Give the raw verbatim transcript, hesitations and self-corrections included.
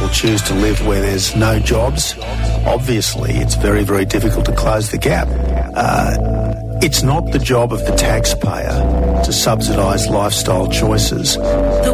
people choose to live where there's no jobs, obviously it's very, very difficult to close the gap. Uh, it's not the job of the taxpayer to subsidise lifestyle choices. The